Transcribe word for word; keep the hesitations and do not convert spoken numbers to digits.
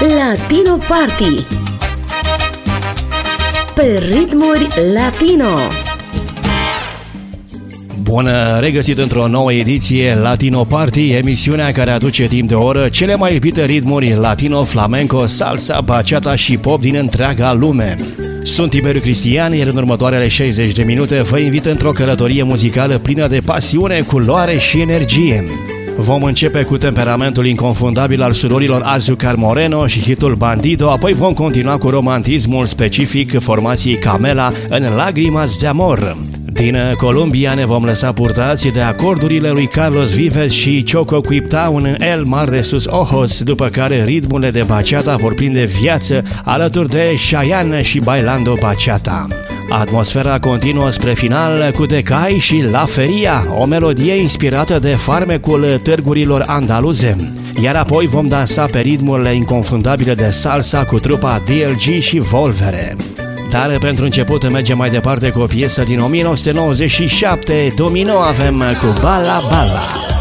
Latino Party pe ritmuri latino. Bun regăsit într-o nouă ediție Latino Party, emisiunea care aduce timp de o oră cele mai iubite ritmuri latino, flamenco, salsa, bachata și pop din întreaga lume. Sunt Tiberiu Cristian, iar în următoarele șaizeci de minute vă invit într-o călătorie muzicală plină de pasiune, culoare și energie. Vom începe cu temperamentul inconfundabil al surorilor Azucar Moreno și hitul Bandido, apoi vom continua cu romantismul specific formației Camela în Lágrimas de Amor. Din Columbia ne vom lăsa purtați de acordurile lui Carlos Vives și Choco Quibtao în El Mar de Sus Ojos, după care ritmurile de bachata vor prinde viață alături de Chayanne și Bailando Bachata. Atmosfera continuă spre final cu Decay și La Feria, o melodie inspirată de farmecul târgurilor andaluze. Iar apoi vom dansa pe ritmurile inconfundabile de salsa cu trupa D L G și Volvere. Dar pentru început mergem mai departe cu o piesă din o mie nouă sute nouăzeci și șapte, Domino avem cu Bala Bala.